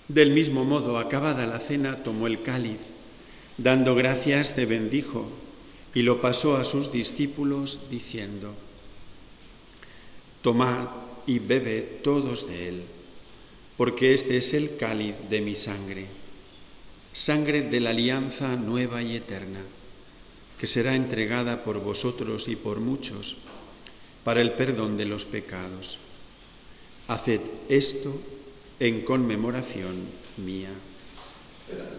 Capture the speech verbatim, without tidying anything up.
Del mismo modo, acabada la cena, tomó el cáliz, dando gracias, te bendijo y lo pasó a sus discípulos diciendo: Tomad y bebed todos de él, porque este es el cáliz de mi sangre, sangre de la alianza nueva y eterna, que será entregada por vosotros y por muchos para el perdón de los pecados. Haced esto en conmemoración mía.